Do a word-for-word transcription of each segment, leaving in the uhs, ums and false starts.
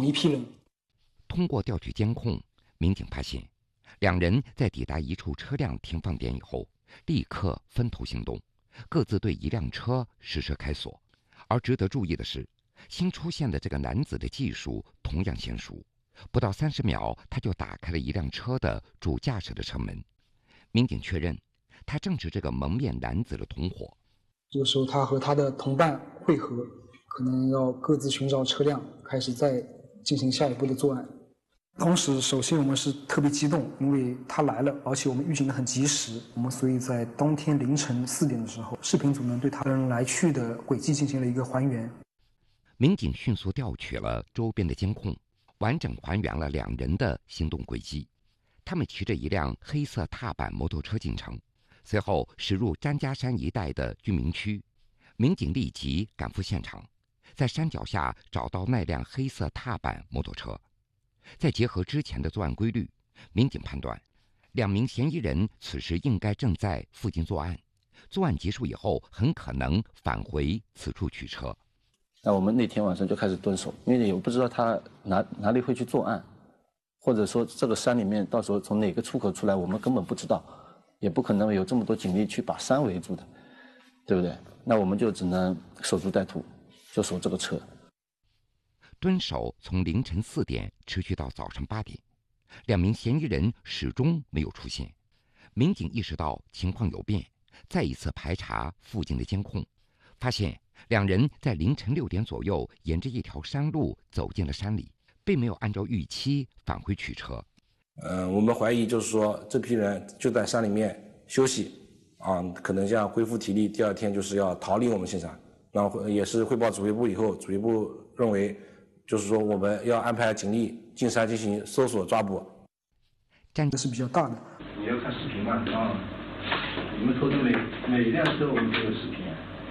同一批人。 通过调取监控，民警发现，两人在抵达一处车辆停放点以后，立刻分头行动，各自对一辆车实施开锁。而值得注意的是，新出现的这个男子的技术同样娴熟，不到三十秒，他就打开了一辆车的主驾驶的车门。民警确认，他正是这个蒙面男子的同伙。 这个时候，他和他的同伴会合，可能要各自寻找车辆，开始再进行下一步的作案。同时，首先我们是特别激动，因为他来了，而且我们预警的很及时。我们所以在当天凌晨四点的时候，视频组呢对他人来去的轨迹进行了一个还原。 民警迅速调取了周边的监控，完整还原了两人的行动轨迹。他们骑着一辆黑色踏板摩托车进城，随后驶入詹家山一带的居民区。民警立即赶赴现场，在山脚下找到那辆黑色踏板摩托车。再结合之前的作案规律，民警判断，两名嫌疑人此时应该正在附近作案。作案结束以后，很可能返回此处取车。 那我们那天晚上就开始蹲守，因为也不知道他哪哪里会去作案，或者说这个山里面到时候从哪个出口出来，我们根本不知道，也不可能有这么多警力去把山围住的，对不对？那我们就只能守株待兔，就守这个车。 蹲守从凌晨四点持续到早上八点，两名嫌疑人始终没有出现。民警意识到情况有变，再一次排查附近的监控，发现两人在凌晨六点左右沿着一条山路走进了山里，并没有按照预期返回取车。 呃，我们怀疑就是说这批人就在山里面休息啊，可能想恢复体力，第二天就是要逃离我们现场。然后也是汇报指挥部以后，指挥部认为就是说我们要安排警力进山进行搜索抓捕。 占的是比较大的。 你要看视频嘛？啊，你们偷的每每一辆车我们都有视频。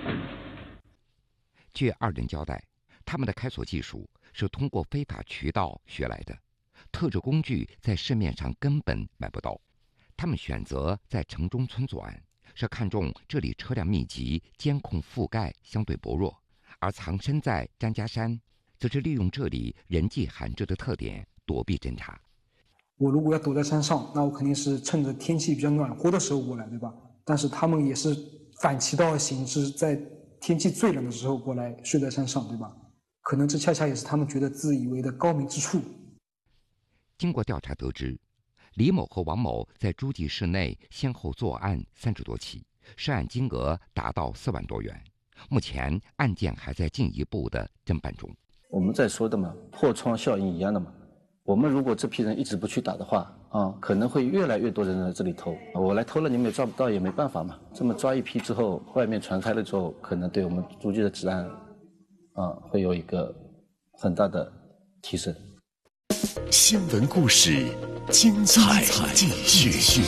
据二人交代，他们的开锁技术是通过非法渠道学来的，特制工具在市面上根本买不到。他们选择在城中村作案，是看中这里车辆密集，监控覆盖相对薄弱，而藏身在詹家山，则是利用这里人迹罕至的特点躲避侦查。 我如果要躲在山上，那我肯定是趁着天气比较暖和的时候过来，对吧？但是他们也是反其道而行之，在天气最冷的时候过来睡在山上，对吧？可能这恰恰也是他们觉得自以为的高明之处。 经过调查得知，李某和王某在诸暨市内先后作案三十多起，涉案金额达到四万多元。目前案件还在进一步的侦办中。 我们在说的嘛，破窗效应一样的嘛。我们如果这批人一直不去打的话，啊，可能会越来越多人在这里偷。我来偷了，你们也抓不到，也没办法嘛。这么抓一批之后，外面传开了之后，可能对我们诸暨的治安，啊，会有一个很大的提升。 新闻故事，精彩继续。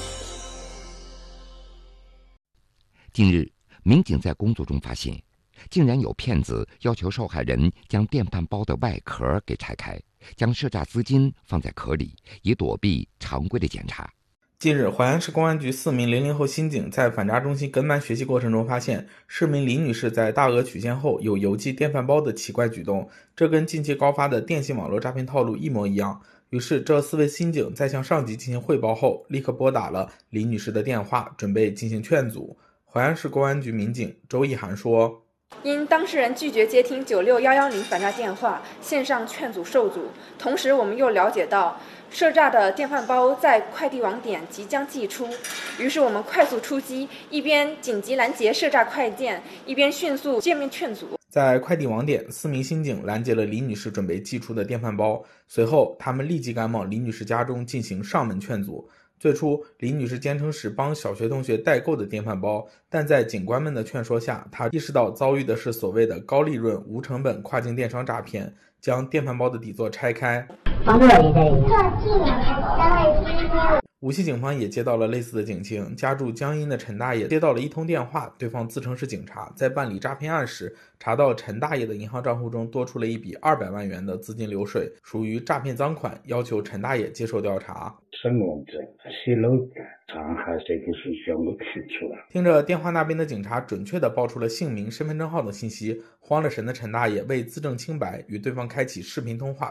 近日，民警在工作中发现，竟然有骗子要求受害人将电饭煲的外壳给拆开，将涉诈资金放在壳里，以躲避常规的检查。 近日，淮安市公安局四名零零后刑警在反诈中心跟班学习过程中发现，市民李女士在大额取现后有邮寄电饭煲的奇怪举动，这跟近期高发的电信网络诈骗套路一模一样。于是，这四位刑警在向上级进行汇报后，立刻拨打了李女士的电话，准备进行劝阻。淮安市公安局民警周一涵说， 因当事人拒绝接听九六一一零反诈电话，线上劝阻受阻。同时，我们又了解到涉诈的电饭煲在快递网点即将寄出，于是我们快速出击，一边紧急拦截涉诈快件，一边迅速见面劝阻。 在快递网点，四名刑警拦截了李女士准备寄出的电饭煲，随后他们立即赶往李女士家中进行上门劝阻。最初，李女士坚称是帮小学同学代购的电饭煲，但在警官们的劝说下，她意识到遭遇的是所谓的高利润、无成本跨境电商诈骗，将电饭煲的底座拆开。无锡警方也接到了类似的警情，家住江阴的陈大爷接到了一通电话，对方自称是警察，在办理诈骗案时，查到陈大爷的银行账户中多出了一笔二百万元的资金流水，属于诈骗赃款，要求陈大爷接受调查。 身份证、洗楼证、上海这个是全部取出来。 听着电话那边的警察准确地报出了姓名、身份证号的信息，慌了神的陈大爷为自证清白，与对方开启视频通话。